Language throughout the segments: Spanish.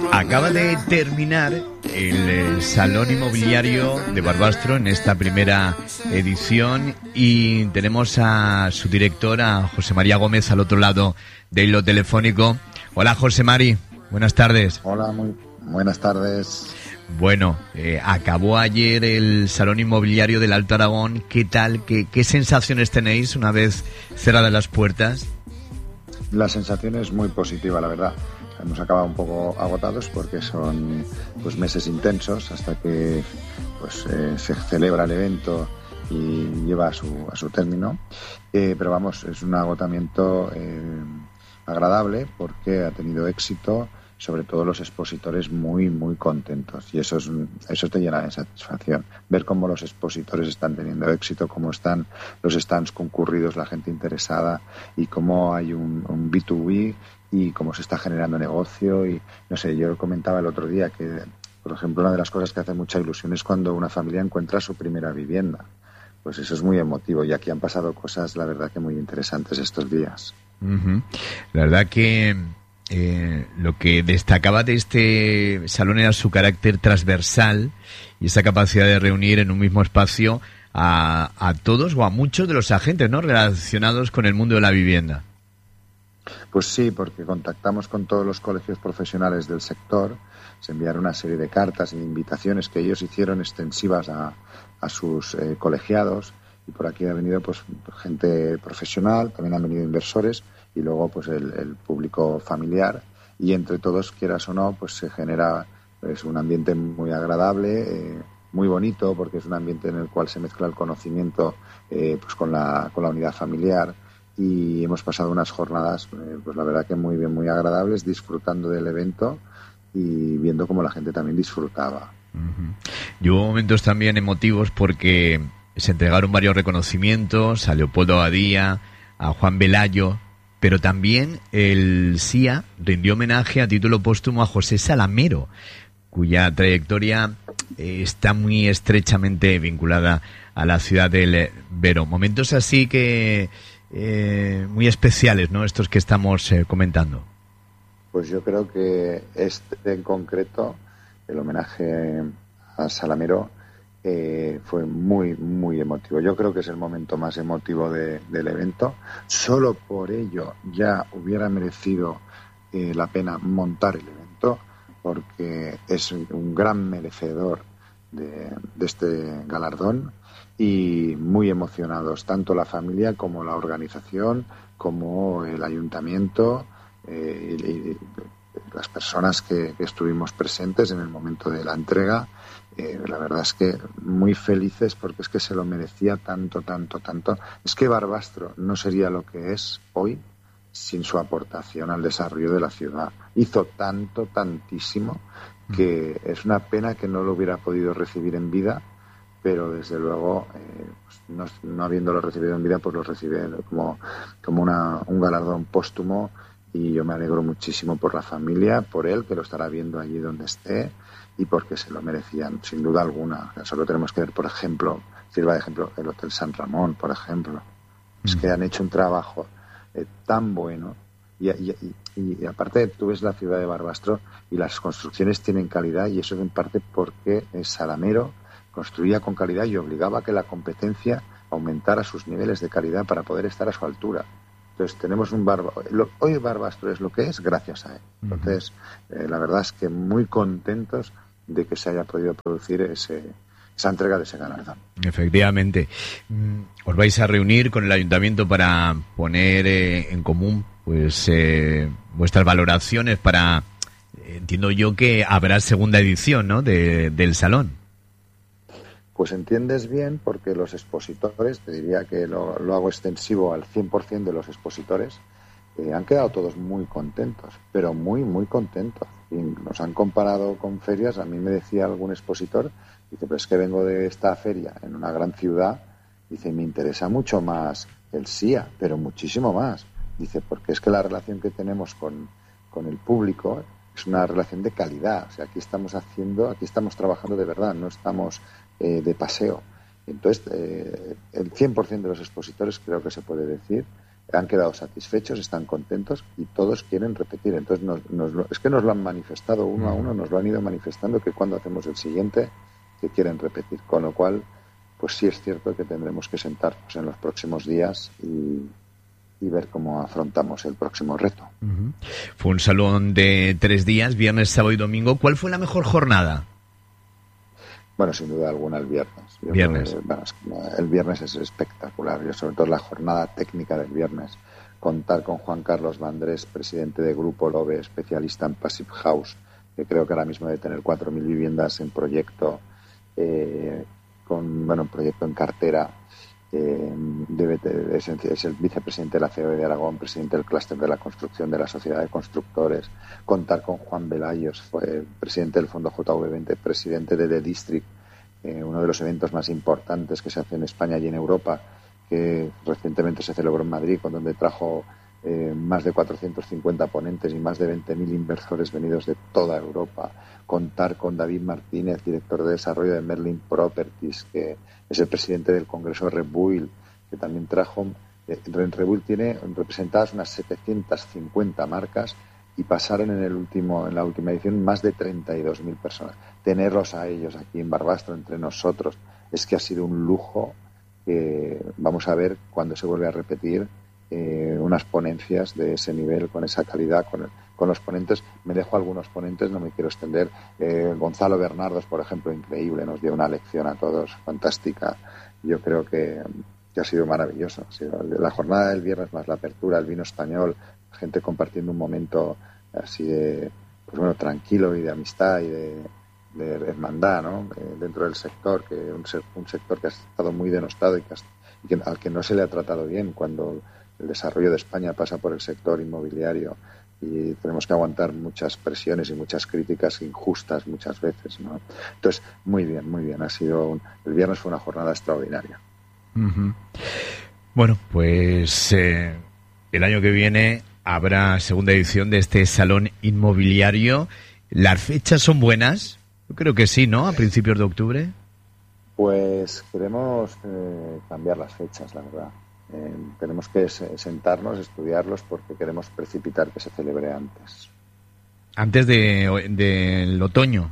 Acaba de terminar el Salón Inmobiliario de Barbastro en esta primera edición y tenemos a su director, a José María Gómez, al otro lado del hilo telefónico. Hola, José Mari, buenas tardes. Hola, muy buenas tardes. Bueno, acabó ayer el Salón Inmobiliario del Alto Aragón. ¿Qué tal? ¿Qué sensaciones tenéis una vez cerradas las puertas? La sensación es muy positiva, la verdad. Hemos acabado un poco agotados porque son meses intensos hasta que se celebra el evento y lleva a su término. Pero vamos, es un agotamiento agradable porque ha tenido éxito, sobre todo los expositores muy, muy contentos. Y eso te llena de satisfacción. Ver cómo los expositores están teniendo éxito, cómo están los stands concurridos, la gente interesada y cómo hay un B2B y cómo se está generando negocio. Y no sé, yo comentaba el otro día que, por ejemplo, una de las cosas que hace mucha ilusión es cuando una familia encuentra su primera vivienda. Pues eso es muy emotivo y aquí han pasado cosas, la verdad, que muy interesantes estos días. Uh-huh. La verdad que lo que destacaba de este salón era su carácter transversal y esa capacidad de reunir en un mismo espacio a todos o a muchos de los agentes, ¿no?, relacionados con el mundo de la vivienda. Pues sí, porque contactamos con todos los colegios profesionales del sector, se enviaron una serie de cartas e invitaciones que ellos hicieron extensivas a sus colegiados, y por aquí ha venido gente profesional, también han venido inversores y luego el público familiar, y entre todos, quieras o no, se genera un ambiente muy agradable, muy bonito, porque es un ambiente en el cual se mezcla el conocimiento con la unidad familiar. Y hemos pasado unas jornadas, la verdad que muy bien, muy agradables, disfrutando del evento y viendo cómo la gente también disfrutaba. Uh-huh. Y hubo momentos también emotivos porque se entregaron varios reconocimientos a Leopoldo Abadía, a Juan Velayo, pero también el CIA rindió homenaje a título póstumo a José Salamero, cuya trayectoria está muy estrechamente vinculada a la ciudad del Vero. Momentos así que muy especiales, ¿no?, estos que estamos comentando. Pues yo creo que en concreto, el homenaje a Salamero fue muy, muy emotivo. Yo creo que es el momento más emotivo del evento. Solo por ello ya hubiera merecido la pena montar el evento, porque es un gran merecedor de este galardón. Y muy emocionados, tanto la familia como la organización, como el ayuntamiento y las personas que estuvimos presentes en el momento de la entrega. La verdad es que muy felices, porque es que se lo merecía tanto. Es que Barbastro no sería lo que es hoy sin su aportación al desarrollo de la ciudad. Hizo tantísimo, que es una pena que no lo hubiera podido recibir en vida, pero desde luego, no habiéndolo recibido en vida, pues lo recibe como un galardón póstumo, y yo me alegro muchísimo por la familia, por él, que lo estará viendo allí donde esté, y porque se lo merecían, sin duda alguna. Solo tenemos que ver, por ejemplo, sirva de ejemplo, el Hotel San Ramón, por ejemplo. Es que han hecho un trabajo tan bueno, y aparte tú ves la ciudad de Barbastro y las construcciones tienen calidad, y eso es en parte porque Salamero construía con calidad y obligaba a que la competencia aumentara sus niveles de calidad para poder estar a su altura. Entonces tenemos hoy Barbastro es lo que es gracias a él. Entonces la verdad es que muy contentos de que se haya podido producir esa entrega de ese galardón. Efectivamente. Os vais a reunir con el ayuntamiento para poner en común vuestras valoraciones para, entiendo yo que habrá segunda edición, ¿no?, del salón. Pues entiendes bien, porque los expositores, te diría que lo hago extensivo al 100% de los expositores, han quedado todos muy contentos, pero muy, muy contentos. Y nos han comparado con ferias. A mí me decía algún expositor, dice, pero es que vengo de esta feria en una gran ciudad, dice, me interesa mucho más el SIA, pero muchísimo más. Dice, porque es que la relación que tenemos con el público es una relación de calidad. O sea, aquí estamos trabajando de verdad, no estamos de paseo. Entonces, el 100% de los expositores, creo que se puede decir, han quedado satisfechos, están contentos y todos quieren repetir. Entonces es que nos lo han manifestado uno a uno, nos lo han ido manifestando, que cuando hacemos el siguiente que quieren repetir, con lo cual pues sí es cierto que tendremos que sentarnos en los próximos días y ver cómo afrontamos el próximo reto. Uh-huh. Fue un salón de 3 días, viernes, sábado y domingo. ¿Cuál fue la mejor jornada? Bueno, sin duda alguna el viernes. El viernes es espectacular. Yo, sobre todo la jornada técnica del viernes. Contar con Juan Carlos Vandrés, presidente de Grupo Lobe, especialista en Passive House, que creo que ahora mismo debe tener 4.000 viviendas en proyecto, proyecto en cartera. Es el vicepresidente de la COE de Aragón, presidente del clúster de la construcción de la Sociedad de Constructores. Contar con Juan Velayos, fue presidente del Fondo JV20, presidente de The District, uno de los eventos más importantes que se hace en España y en Europa, que recientemente se celebró en Madrid, con donde trajo más de 450 ponentes y más de 20.000 inversores venidos de toda Europa. Contar con David Martínez, director de desarrollo de Merlin Properties, que es el presidente del Congreso Rebuild, que también trajo. Rebuild tiene representadas unas 750 marcas y pasaron en la última edición más de 32.000 personas. Tenerlos a ellos aquí en Barbastro, entre nosotros, es que ha sido un lujo. Vamos a ver cuándo se vuelve a repetir unas ponencias de ese nivel, con esa calidad, con los ponentes. Me dejo algunos ponentes, no me quiero extender. Gonzalo Bernardos, por ejemplo, increíble, nos dio una lección a todos, fantástica. Yo creo que ha sido maravilloso. Ha sido la jornada del viernes más la apertura, el vino español, gente compartiendo un momento así de, tranquilo y de amistad y de hermandad, ¿no? Dentro del sector, que un sector que ha estado muy denostado y al que no se le ha tratado bien cuando el desarrollo de España pasa por el sector inmobiliario, y tenemos que aguantar muchas presiones y muchas críticas injustas muchas veces, ¿no? Entonces, muy bien. El viernes fue una jornada extraordinaria. Uh-huh. Bueno, pues el año que viene habrá segunda edición de este salón inmobiliario. ¿Las fechas son buenas? Yo creo que sí, ¿no? A principios de octubre. Pues queremos cambiar las fechas, la verdad. Tenemos que sentarnos, estudiarlos, porque queremos precipitar que se celebre antes. ¿Antes del otoño?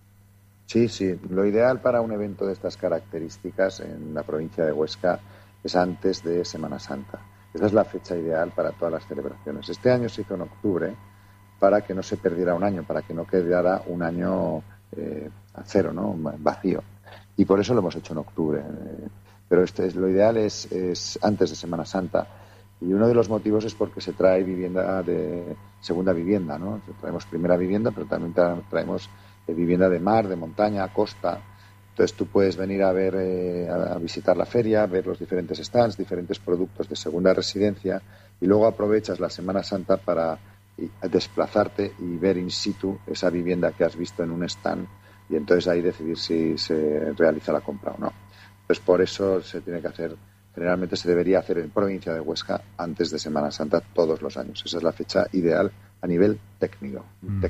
Sí. Lo ideal para un evento de estas características en la provincia de Huesca es antes de Semana Santa. Esa es la fecha ideal para todas las celebraciones. Este año se hizo en octubre para que no se perdiera un año, para que no quedara un año a cero, ¿no? Vacío. Y por eso lo hemos hecho en octubre. Pero lo ideal es antes de Semana Santa. Y uno de los motivos es porque se trae vivienda de segunda vivienda, ¿no? Traemos primera vivienda, pero también traemos vivienda de mar, de montaña, costa. Entonces tú puedes venir a ver, a visitar la feria, ver los diferentes stands, diferentes productos de segunda residencia, y luego aprovechas la Semana Santa para desplazarte y ver in situ esa vivienda que has visto en un stand, y entonces ahí decidir si se realiza la compra o no. Pues por eso se tiene que hacer, generalmente se debería hacer en provincia de Huesca antes de Semana Santa todos los años. Esa es la fecha ideal a nivel técnico.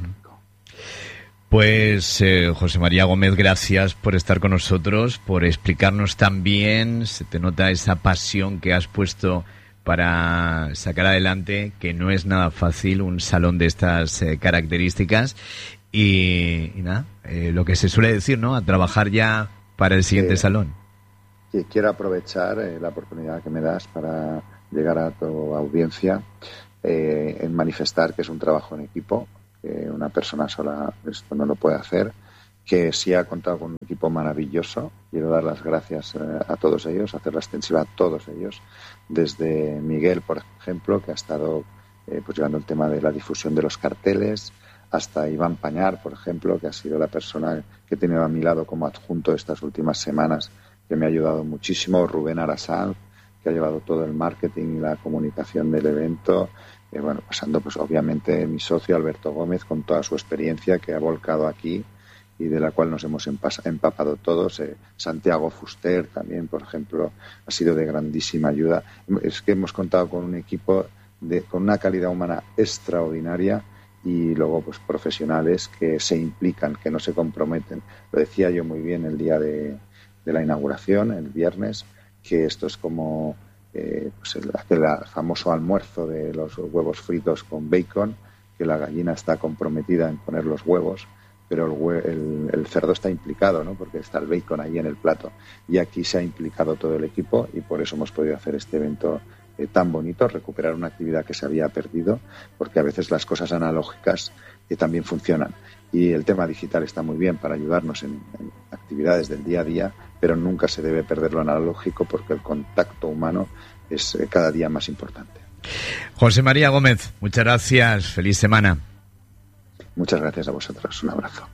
Pues José María Gómez, gracias por estar con nosotros, por explicarnos tan bien. Se te nota esa pasión que has puesto para sacar adelante, que no es nada fácil un salón de estas características. Y nada, lo que se suele decir, ¿no? A trabajar ya para el siguiente salón. Y quiero aprovechar la oportunidad que me das para llegar a tu audiencia en manifestar que es un trabajo en equipo, que una persona sola esto no lo puede hacer, que sí ha contado con un equipo maravilloso. Quiero dar las gracias a todos ellos, hacer la extensiva a todos ellos, desde Miguel, por ejemplo, que ha estado llevando el tema de la difusión de los carteles, hasta Iván Pañar, por ejemplo, que ha sido la persona que he tenido a mi lado como adjunto estas últimas semanas, que me ha ayudado muchísimo. Rubén Arasanz, que ha llevado todo el marketing y la comunicación del evento. Pasando pues obviamente mi socio Alberto Gómez, con toda su experiencia que ha volcado aquí y de la cual nos hemos empapado todos. Santiago Fuster también, por ejemplo, ha sido de grandísima ayuda. Es que hemos contado con un equipo con una calidad humana extraordinaria, y luego pues profesionales que se implican, que no se comprometen. Lo decía yo muy bien el día de la inauguración, el viernes, que esto es como pues aquel famoso almuerzo de los huevos fritos con bacon, que la gallina está comprometida en poner los huevos, pero el cerdo está implicado, ¿no? Porque está el bacon ahí en el plato. Y aquí se ha implicado todo el equipo y por eso hemos podido hacer este evento tan bonito, recuperar una actividad que se había perdido, porque a veces las cosas analógicas también funcionan. Y el tema digital está muy bien para ayudarnos en actividades del día a día, pero nunca se debe perder lo analógico porque el contacto humano es cada día más importante. José María Gómez, muchas gracias. Feliz semana. Muchas gracias a vosotros. Un abrazo.